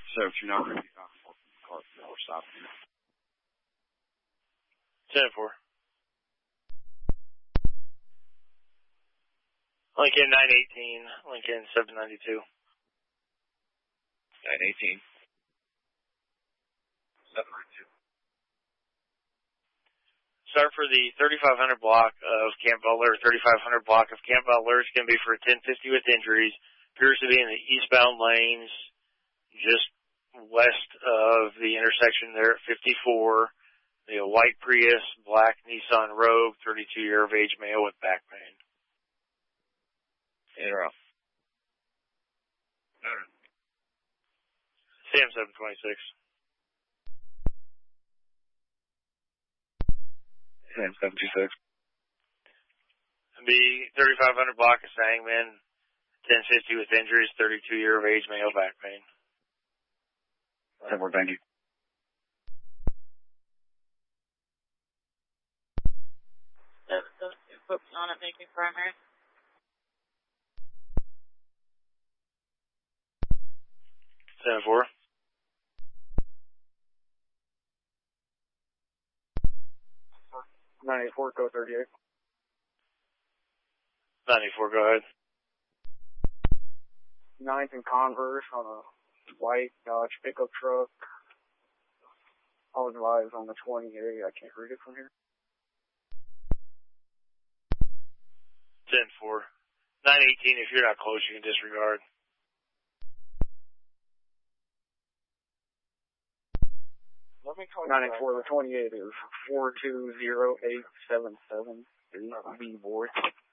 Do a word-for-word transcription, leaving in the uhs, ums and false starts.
So if you're not ready, car four stop. ten four. Lincoln nine eighteen, Lincoln seven ninety-two. nine eighteen. seven ninety-two. Start for the thirty-five hundred block of Camp Butler. thirty-five hundred block of Camp Butler is going to be for ten fifty with injuries. Appears to be in the eastbound lanes, just west of the intersection there at fifty-four. The white Prius, black Nissan Rogue, thirty-two year of age male with back pain. In or out? No, no. C M seven twenty-six. C M seven two six. The thirty-five hundred block of Sangman, ten fifty with injuries, thirty-two year of age male, back pain. ten four, thank you. Those, those two folks on it making primary. ten four. nine eighty-four, code thirty-eight. ninety-four, go ahead. Ninth and Converse on a white Dodge pickup truck. All advised on the twenty-eight. I can't read it from here. ten four. nine eighteen, if you're not close, you can disregard. nine eighty-four, the twenty-eight is four two zero eight seven seven B board.